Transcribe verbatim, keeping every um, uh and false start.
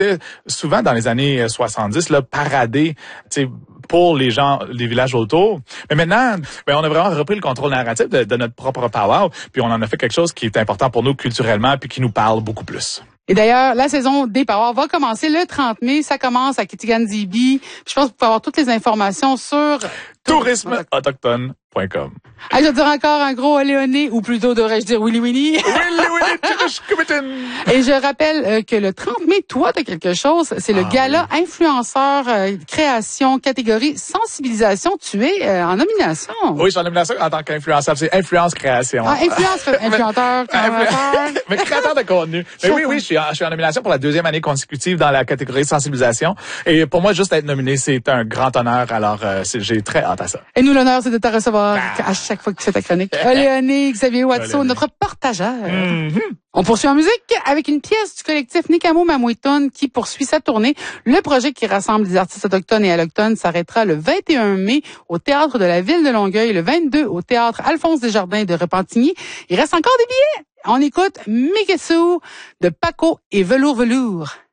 c'était souvent dans les années soixante-dix, là, paradé, tu sais, pour les gens, les villages autour. Mais maintenant, ben, on a vraiment repris le contrôle narratif de, de notre propre powwow, puis on en a fait quelque chose qui est important pour nous culturellement, puis qui nous parle beaucoup plus. Et d'ailleurs, la saison des powwows va commencer le trente mai. Ça commence à Kitigan-Zibi. Je pense que vous pouvez avoir toutes les informations sur tourisme autochtone point com. Ah, je veux dire encore un gros Léoné, ou plutôt devrais-je dire Willy Winnie. Willy Winnie. Et je rappelle euh, que le trente mai, toi, t'as quelque chose. C'est le ah, gala oui. influenceur euh, création catégorie sensibilisation. Tu es euh, en nomination. Oui, je suis en nomination en tant qu'influenceur. C'est influence création. Ah, influence, influenteur, créateur. Mais créateur de contenu. Mais oui, oui, je suis, en, je suis en nomination pour la deuxième année consécutive dans la catégorie sensibilisation. Et pour moi, juste être nominé, c'est un grand honneur. Alors, euh, c'est, j'ai très hâte à ça. Et nous, l'honneur, c'est de te recevoir à chaque fois que tu fais ta chronique. Léoné, Xavier Watso, notre partageur. Mm-hmm. On poursuit en musique avec une pièce du collectif Nikamo Mamouitone qui poursuit sa tournée. Le projet qui rassemble des artistes autochtones et allochtones s'arrêtera le vingt et un mai au Théâtre de la Ville de Longueuil, le vingt-deux au Théâtre Alphonse Desjardins de Repentigny. Il reste encore des billets. On écoute Migesu de Paco et Velours Velours.